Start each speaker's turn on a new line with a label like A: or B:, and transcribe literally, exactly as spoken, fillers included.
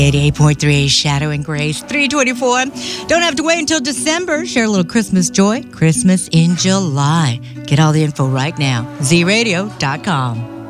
A: eighty-eight point three Shadow and Grace, three twenty-four. Don't have to wait until December. Share a little Christmas joy. Christmas in July. Get all the info right now. Z radio dot com.